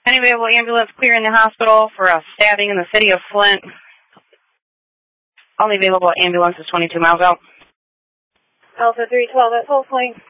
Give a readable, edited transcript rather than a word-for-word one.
Any available ambulance clearing the hospital for a stabbing in the city of Flint. Only available ambulance is 22 miles out. Alpha 312 at full point.